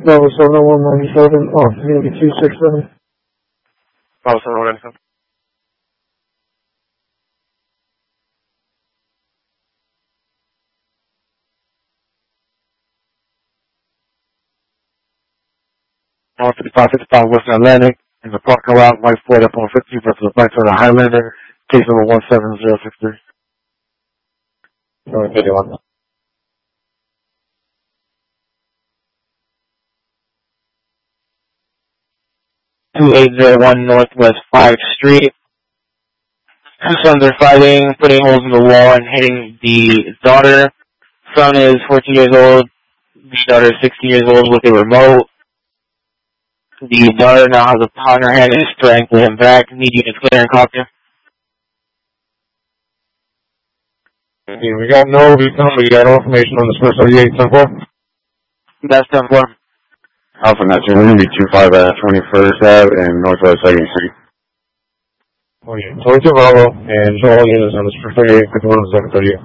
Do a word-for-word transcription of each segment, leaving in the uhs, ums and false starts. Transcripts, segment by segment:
Bravo seven oh one ninety-seven. Oh, it's going to be two six seven. Bravo seven oh one ninety-seven. one fifty-five fifty-five Western Atlantic, in the parking lot, white Ford F one fifty versus the Black Toyota Highlander, case number one seven zero six three. Alright, fifty-one. two eight zero one Northwest five Street. Two sons are fighting, putting holes in the wall and hitting the daughter. Son is fourteen years old. The daughter is sixteen years old with a remote. The daughter now has a paw in her hand and is strangling him back. Need units clear and copy. Okay, we got no recon, we got no information on this first thirty-eight, ten four. That's ten four. Alpha Neptune, we're going to be two five at twenty-first Avenue and Northwest second Street. Oh yeah, twenty-two Bravo, and show all units on this first thirty-eight, fifty-one, second thirty-eight.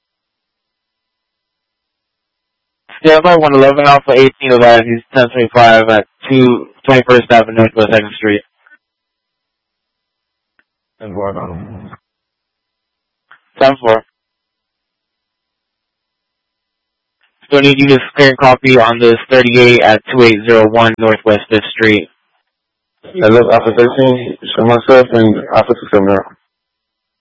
Standby one eleven Alpha eighteen advises ten twenty-five at two twenty-first Avenue Northwest second Street. ten four, Bravo. ten four. Still need units clear and copy on this thirty-eight at two eight zero one Northwest fifth Street. I love Alpha thirteen, show myself, and Alpha six seven zero.